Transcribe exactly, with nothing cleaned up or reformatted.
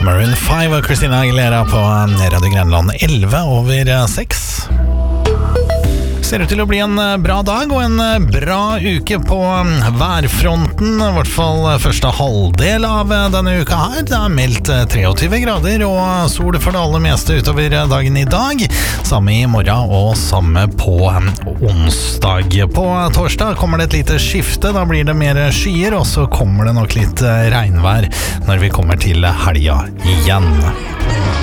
Maroon five og Christina Aguilera på Radio Grenland elleve over seks. Ser ut til å bli en bra dag og en bra uke på værfronten, i hvert fall første halvdel av denne uka her. Det er meldt treogtyve grader og sol for det aller meste utover dagen i dag. Samme i morgen og samme på onsdag. På torsdag kommer det et lite skifte, da blir det mer skyer, og så kommer det nok litt regnvær når vi kommer til helga igjen.